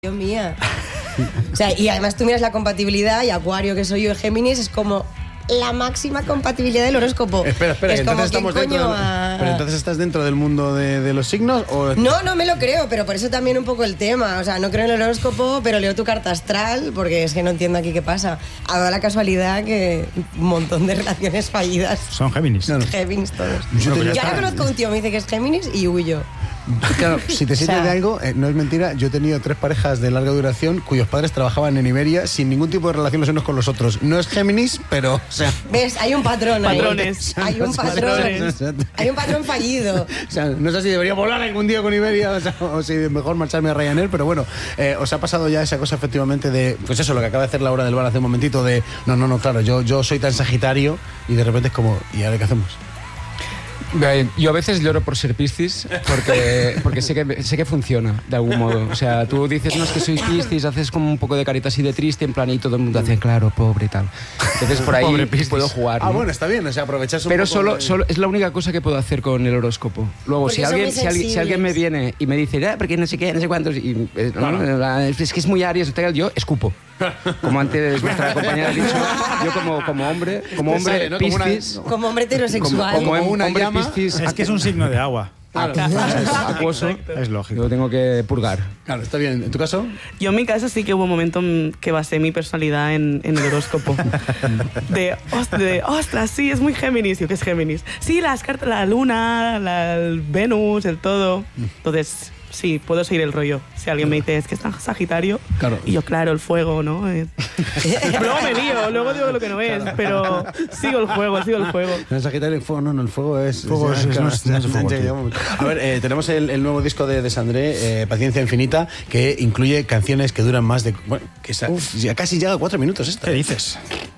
Dios mía. O sea, y además tú miras la compatibilidad y Acuario, que soy yo, Géminis, es como la máxima compatibilidad del horóscopo. Espera, es como entonces estamos dentro Pero entonces estás dentro del mundo de los signos o... No me lo creo, pero por eso también un poco el tema. O sea, no creo en el horóscopo, pero leo tu carta astral, porque es que no entiendo aquí qué pasa. Ha dado la casualidad que un montón de relaciones fallidas. Son Géminis. No. Géminis todos. Yo ahora conozco a un tío, me dice que es Géminis y huyo. Claro, si te sirve de algo, no es mentira, yo he tenido 3 parejas de larga duración cuyos padres trabajaban en Iberia sin ningún tipo de relación los unos con los otros. No es Géminis, pero, o sea... ¿Ves? Hay un patrón ahí. Patrones. Hay un patrón. Hay un patrón fallido. O sea, no sé si debería volar algún día con Iberia o si mejor marcharme a Ryanair, pero bueno, os ha pasado ya esa cosa efectivamente de, pues eso, lo que acaba de hacer Laura del Bar hace un momentito de, no, claro, yo soy tan Sagitario y de repente es como, ¿y ahora qué hacemos? Yo a veces lloro por ser Piscis porque sé que funciona de algún modo. O sea, tú dices, no, es que soy Piscis, haces como un poco de carita así de triste en plan y todo el mundo hace, claro, pobre y tal. Entonces por ahí puedo jugar, ¿no? Bueno, está bien, o sea, aprovechas un pero poco... solo es la única cosa que puedo hacer con el horóscopo. Luego, si alguien me viene y me dice, porque no sé qué, no sé cuántos, y, es que es muy Aries, yo escupo. Como antes nuestra compañera ha dicho, yo como hombre Piscis... Como hombre heterosexual. Como una hombre llama. Piscis... Es que es un signo de agua. Claro. Acuoso. Es lógico. Lo tengo que purgar. Claro, está bien. ¿En tu caso? Yo en mi caso sí que hubo un momento que basé mi personalidad en el horóscopo. Ostras, sí, es muy Géminis. Yo, ¿qué es Géminis? Sí, las cartas, la luna, el Venus, el todo. Entonces, sí, puedo seguir el rollo. Si alguien me dice, es que es tan Sagitario, claro. Y yo, claro, el fuego, ¿no? Luego me lío, luego digo lo que no es, pero sigo el fuego. El Sagitario, el fuego, no, el fuego es... Fuego es fuego. A ver, tenemos el nuevo disco de Sandré, Paciencia Infinita, que incluye canciones que duran más de... Bueno, que ya casi llega a 4 minutos esta. ¿Qué dices?